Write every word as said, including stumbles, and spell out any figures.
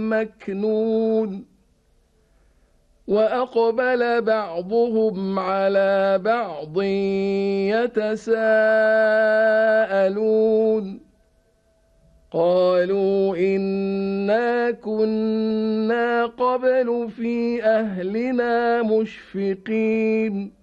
مكنون وأقبل بعضهم على بعض يتساءلون قالوا إنا كنا قبل في أهلنا مشفقين